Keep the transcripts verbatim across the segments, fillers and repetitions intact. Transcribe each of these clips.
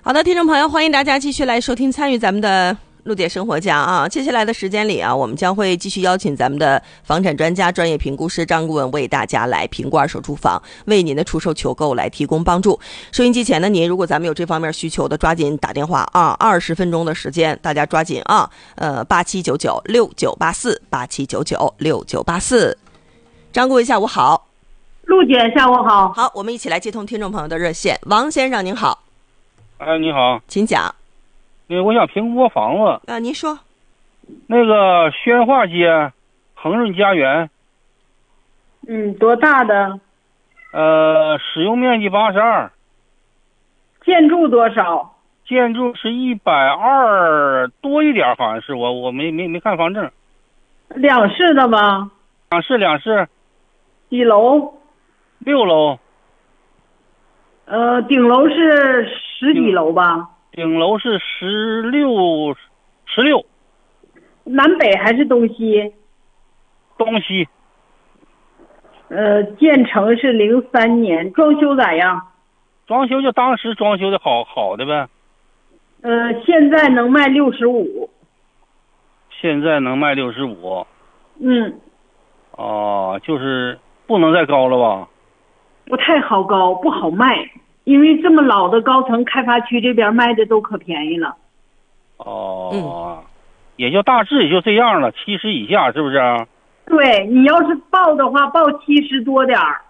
好的，听众朋友，欢迎大家继续来收听参与咱们的陆姐生活家啊。接下来的时间里啊，我们将会继续邀请咱们的房产专家、专业评估师张顾问为大家来评估二手住房，为您的出售求购来提供帮助。收音机前的您，如果咱们有这方面需求的，抓紧打电话啊，二十分钟的时间，大家抓紧啊，呃，八七九九六九八四，八七九九六九八四。张顾问，下午好。 陆姐，下午好。 好，我们一起来接通听众朋友的热线。王先生，您好。 哎，你好， 请讲。 那我想评估房子。 啊，您说。 那个宣化街恒润家园。 嗯，多大的？ 呃，使用面积八十二。 建筑多少？ 建筑是一百二多一点，好像是我我没没没看房证。 两室的吗？ 两室两室。 几楼？ 六楼。 呃，顶楼是十几楼吧？ 顶楼是十六，十六。 南北还是东西？ 东西。 呃，建成是零三年，装修咋样？ 装修就当时装修的好好的呗。 呃，现在能卖六十五。 现在能卖六十五。 嗯。 哦，就是不能再高了吧？ 不太好高，不好卖，因为这么老的高层开发区这边卖的都可便宜了。 哦， 嗯， 也就大致也就这样了，七十以下是不是？ 对，你要是报的话，报七十多点儿。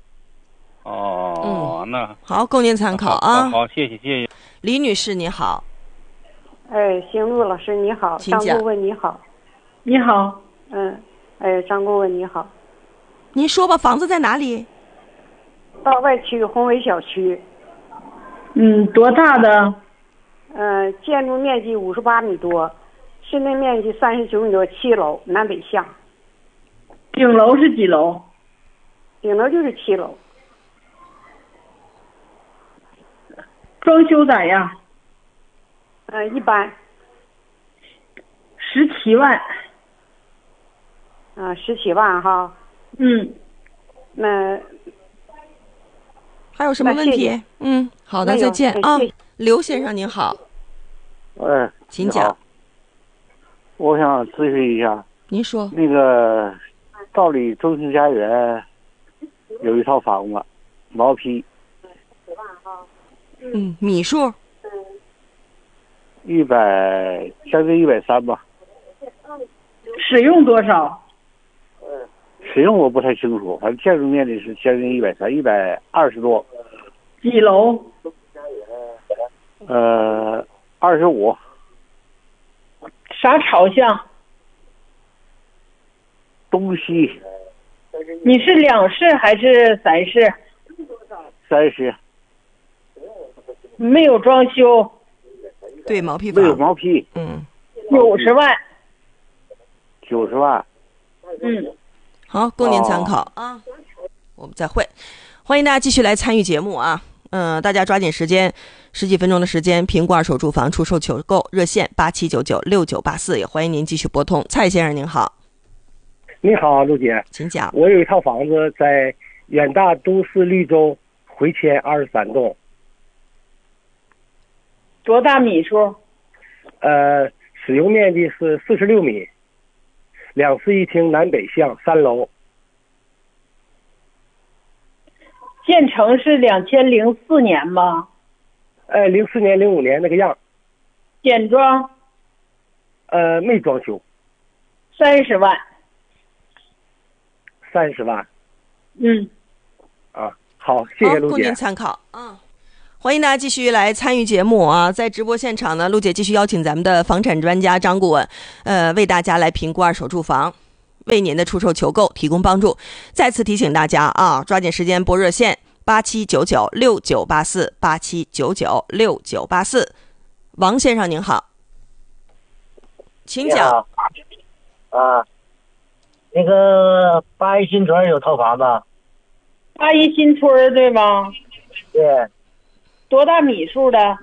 哦， 嗯， 那好，供您参考啊。 好，好，谢谢，谢谢。 李女士，你好。 哎，邢路老师你好，张顾问你好。 你好。 嗯，哎，张顾问你好。 您说吧，房子在哪里？ 道外区宏伟小区。 嗯，多大的？ 嗯、呃，建筑面积五十八米多，室内面积三十九米多，七楼，南北向。 顶楼是几楼？ 顶楼就是七楼。 装修咋样？ 嗯、呃，一般。 十七万。 啊、呃，十七万哈。 嗯。 那。 还有什么问题？嗯，好的，再见啊。刘先生您好。 哎， 请讲。 我想咨询一下。 您说。 那个道里中兴家园有一套房子，毛坯。 嗯，米数。 一百，将近一百三吧。 使用多少？ 使用我不太清楚，反正建筑面积是将近一百三，一百二十多。 几楼？ 呃，二十五。 啥朝向？ 东西。 你是两室还是三室？ 三室。 没有装修。 对，毛坯房。 没有毛坯。 嗯。 九十万。 九十万。 嗯。 好，供您参考、哦、啊。我们再会，欢迎大家继续来参与节目啊。嗯、呃，大家抓紧时间，十几分钟的时间评估二手住房出售求购，热线八七九九六九八四，也欢迎您继续拨通。蔡先生您好。 你好，陆姐， 请讲。 我有一套房子在远大都市绿洲回迁二十三栋。 多大米数？ 呃，使用面积是四十六米。两室一厅，南北向，三楼。 建成是两千零四年吗？ 呃，零四年、零五年那个样。 简装？ 呃，没装修。 三十万。 三十万。 嗯。 啊，好，谢谢陆姐。 供您参考啊。欢迎大家继续来参与节目啊！在直播现场呢，陆姐继续邀请咱们的房产专家张顾问，呃，为大家来评估二手住房，为您的出售求购提供帮助。再次提醒大家啊，抓紧时间拨热线八七九九六九八四，八七九九六九八四。王先生您好，请讲。 啊，那个八一新村有套房子。 八一新村对吗？ 对。 多大米数的？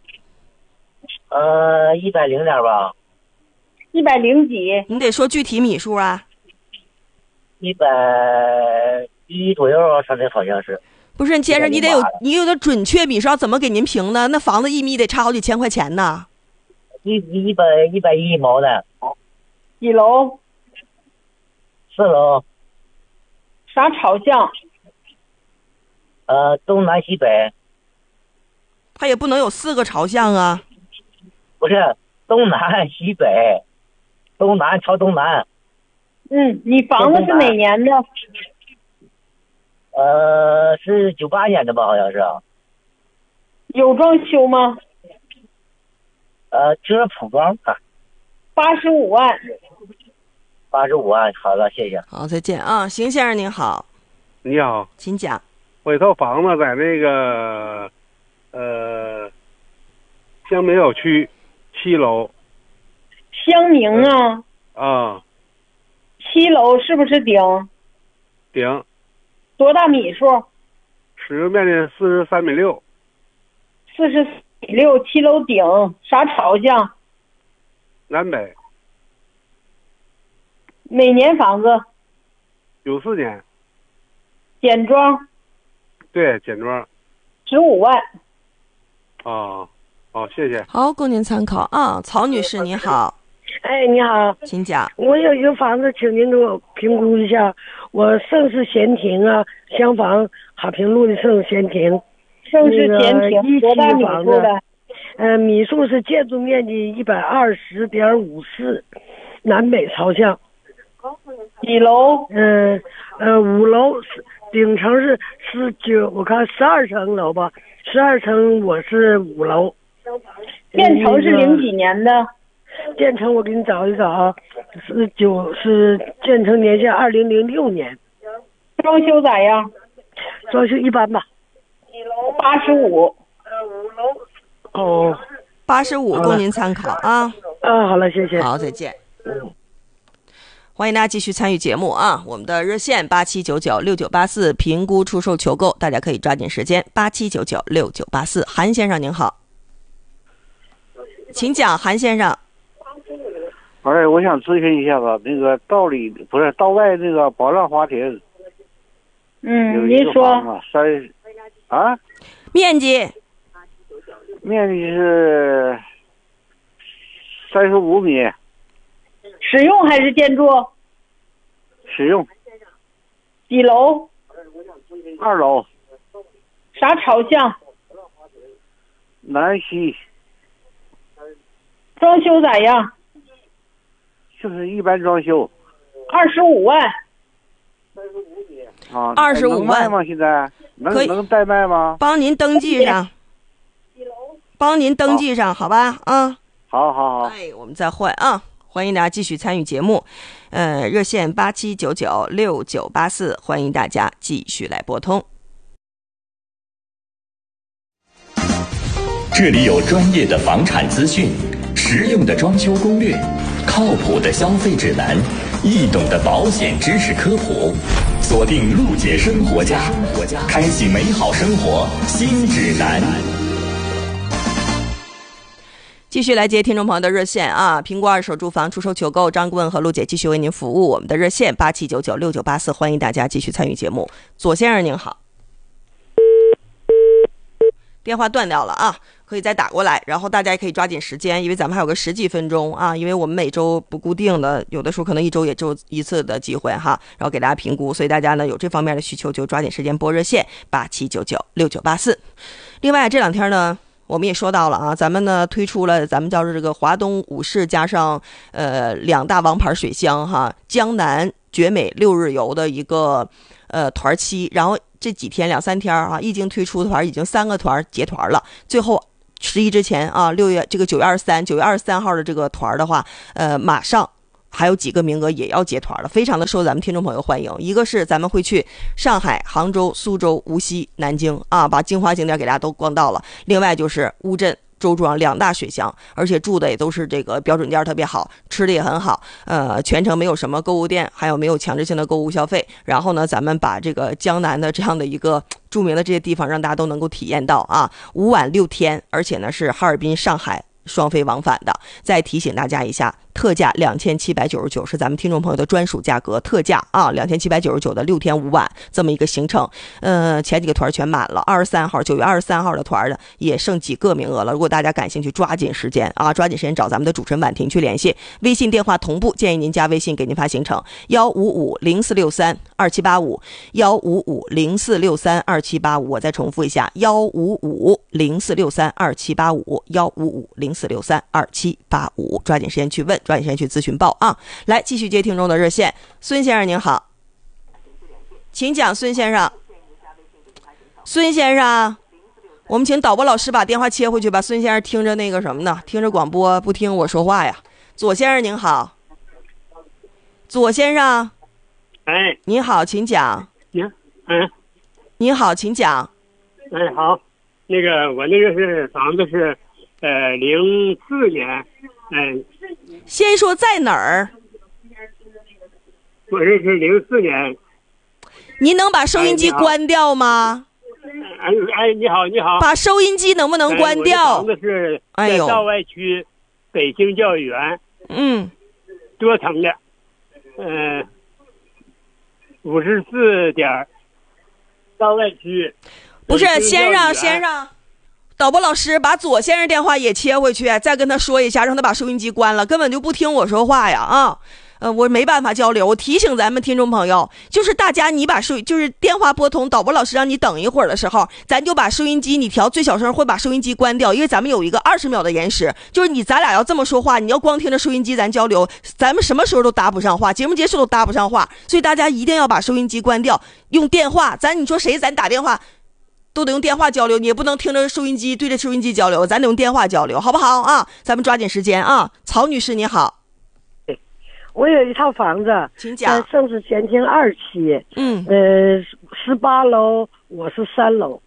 呃，一百零点吧。 一百零几？ 你得说具体米数啊。 一百一左右啊，上面好像是。 不是先生，你得有你有点准确比说要怎么给您评呢？那房子一米得差好几千块钱呢。 一一百一百一毛的。 几楼？ 四楼。 啥朝向？ 呃，东南西北。 它也不能有四个朝向啊。 不是，东南西北，东南朝东南。 嗯，你房子是哪年的？ 呃，是九八年的吧，好像是。 有装修吗？ 呃，就是普装啊。 八十五万。 八十五万，好了，谢谢。 好，再见啊，邢先生您好。 你好， 请讲。 我有套房子在那个呃香美小区七楼。 香明啊。 啊。 七楼是不是顶？ 顶。 多大米数？ 使用面积四十三米六。 四十四米六，七楼顶，啥朝向？ 南北。 哪年房子？ 九四年。 简装。 对，简装。 十五万。 哦，好，谢谢。 好，供您参考啊。曹女士你好。 哎，你好， 请讲。 我有一个房子，请您给我评估一下。我盛世闲庭啊，厢房哈平路的盛世闲庭。 盛世闲庭多大米数的？ 呃，米数是建筑面积一百二十点五四，南北朝向。 几楼？ 嗯 呃, 呃，五楼，顶层是十九，我看十二层楼吧，十二层我是五楼。 建成是零几年的？ 建成我给你找一找啊，是九是建成年限二零零六年。 装修咋样？ 装修一般吧。 几楼？八十五。 呃，五楼。哦， 八十五，供您参考啊。 啊，好了，谢谢。 好，再见。嗯。欢迎大家继续参与节目啊！我们的热线八七九九六九八四，评估出售求购，大家可以抓紧时间。八七九九六九八四，韩先生您好，请讲，韩先生。 哎，我想咨询一下吧，那个道里不是道外那个宝浪花田， 嗯，您说。 三啊？ 面积？ 面积是三十五米。 使用还是建筑？ 使用。 几楼？ 二楼。 啥朝向？ 南西。 装修咋样？ 就是一般装修。 二十五万。 啊， 二十五万吗？现在能可以能代卖吗？ 帮您登记上。帮您登记上，好吧？啊。 好好好。 哎，我们再会啊。欢迎大家继续参与节目，呃，热线八七九九六九八四，欢迎大家继续来拨通。 这里有专业的房产资讯，实用的装修攻略，靠谱的消费指南，易懂的保险知识科普。锁定陆姐生活家，开启美好生活新指南。 继续来接听众朋友的热线啊！评估二手住房出售求购，张顾问和陆姐继续为您服务。我们的热线八七九九六九八四，欢迎大家继续参与节目。左先生您好，电话断掉了啊，可以再打过来，然后大家也可以抓紧时间，因为咱们还有个十几分钟啊，因为我们每周不固定的，有的时候可能一周也就一次的机会哈，然后给大家评估，所以大家呢有这方面的需求就抓紧时间拨热线八七九九六九八四。另外这两天呢，我们也说到了啊，咱们呢推出了咱们叫做这个华东五市加上呃两大王牌水乡哈，江南绝美六日游的一个呃团期，然后这几天两三天啊，一经推出的团已经三个团结团了，最后十一之前啊，六月这个九月二十三九月二十三号的这个团的话，呃马上还有几个名额也要结团了，非常的受咱们听众朋友欢迎。一个是咱们会去上海、杭州、苏州、无锡、南京啊，把精华景点给大家都逛到了。另外就是乌镇、周庄两大水乡，而且住的也都是这个标准店，特别好，吃的也很好。呃，全程没有什么购物店，还有没有强制性的购物消费。然后呢，咱们把这个江南的这样的一个著名的这些地方，让大家都能够体验到啊，五晚六天，而且呢是哈尔滨、上海双飞往返的。再提醒大家一下， 特价两千七百九十九，是咱们听众朋友的专属价格，特价啊，两千七百九十九的六天五晚这么一个行程。呃，前几个团全满了，二十三号九月二十三号的团呢也剩几个名额了。如果大家感兴趣，抓紧时间啊，抓紧时间找咱们的主持人婉婷去联系，微信电话同步，建议您加微信给您发行程幺五五零四六三二七八五幺五五零四六三二七八五，我再重复一下幺五五零四六三二七八五幺五五零四六三二七八五，抓紧时间去问，抓紧时间去咨询报啊！来，继续接听众的热线，孙先生您好，请讲，孙先生。孙先生，我们请导播老师把电话切回去吧。孙先生听着那个什么呢？听着广播不听我说话呀。左先生您好，左先生， 哎， 您好，请讲。 您，嗯， 您好，请讲。 哎，好，那个我那个是房子是，呃，零四年，嗯、呃， 先说在哪儿？ 我这是零四年。 您能把收音机关掉吗？ 哎哎，你好，你好。 把收音机能不能关掉？ 哎、房子是在道外区北京教育园， 嗯， 多层的，嗯、呃，五十四点，道外区。 不是，先生，先生。导播老师把左先生电话也切回去，再跟他说一下，让他把收音机关了，根本就不听我说话呀啊！呃，我没办法交流。我提醒咱们听众朋友，就是大家你把收就是电话拨通，导播老师让你等一会儿的时候，咱就把收音机你调最小声，或把收音机关掉，因为咱们有一个二十秒的延时，就是你咱俩要这么说话，你要光听着收音机咱交流，咱们什么时候都搭不上话，节目结束都搭不上话，所以大家一定要把收音机关掉，用电话，咱你说谁咱打电话。都得用电话交流，你也不能听着收音机对着收音机交流，咱得用电话交流，好不好啊？咱们抓紧时间啊！曹女士你好， 我有一套房子， 请讲。 在盛世前厅二期， 嗯， 呃，十八楼，我是三楼，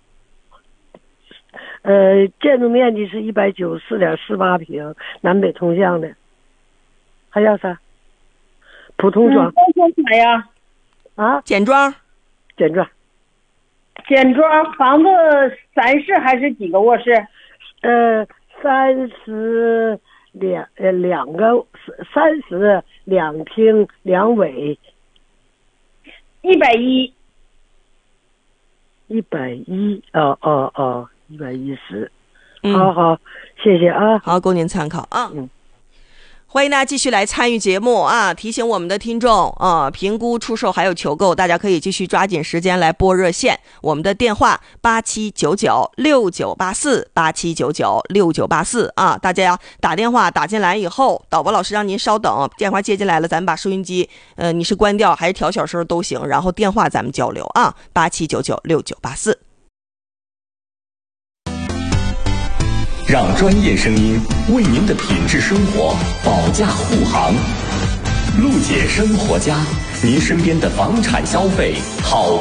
呃，建筑面积是一百九十四点四八平，南北通向的，还要啥？普通装？ 嗯、啥呀？ 啊？ 简装， 简装。 简装房子三室还是几个卧室？ 呃，三十两呃两个三十两厅两卫， 一百一， 一百一哦哦哦，一百一十，好好，谢谢啊， 好，供您参考啊。 嗯。 欢迎大家继续来参与节目啊！提醒我们的听众啊，评估、出售还有求购，大家可以继续抓紧时间来拨热线。我们的电话八七九九六九八四八七九九六九八四啊！大家打电话打进来以后，导播老师让您稍等，电话接进来了，咱们把收音机呃你是关掉还是调小声都行，然后电话咱们交流啊，八七九九六九八四。 让专业声音为您的品质生活保驾护航。陆姐生活家，您身边的房产消费好